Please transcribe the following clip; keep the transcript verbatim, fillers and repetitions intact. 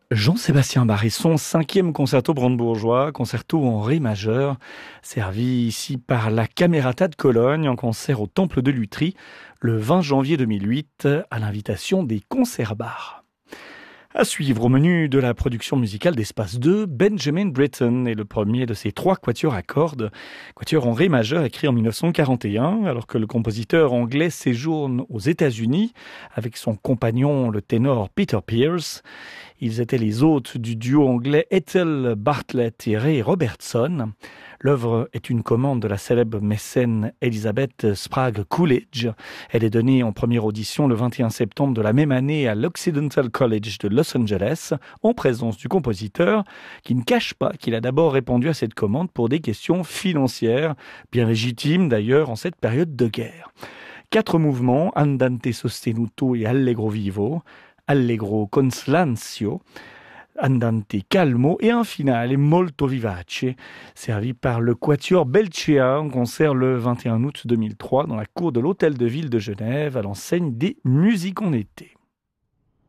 Jean-Sébastien Bach et son cinquième concerto brandebourgeois, concerto en ré majeur, servi ici par la Camerata de Cologne en concert au Temple de Lutry le vingt janvier deux mille huit à l'invitation des concerts Bach. À suivre au menu de la production musicale d'Espace deux, Benjamin Britten est le premier de ces trois quatuors à cordes, quatuor en ré majeur écrit en mille neuf cent quarante et un, alors que le compositeur anglais séjourne aux États-Unis avec son compagnon le ténor Peter Pierce. Ils étaient les hôtes du duo anglais Ethel Bartlett et Ray Robertson. L'œuvre est une commande de la célèbre mécène Elizabeth Sprague Coolidge. Elle est donnée en première audition le vingt et un septembre de la même année à l'Occidental College de Los Angeles, en présence du compositeur, qui ne cache pas qu'il a d'abord répondu à cette commande pour des questions financières, bien légitimes d'ailleurs en cette période de guerre. Quatre mouvements, Andante sostenuto et Allegro vivo, Allegro con slancio, Andante calmo et un finale molto vivace, servi par le quatuor Belcea en concert le vingt et un août deux mille trois dans la cour de l'Hôtel de Ville de Genève à l'enseigne des Musiques en été.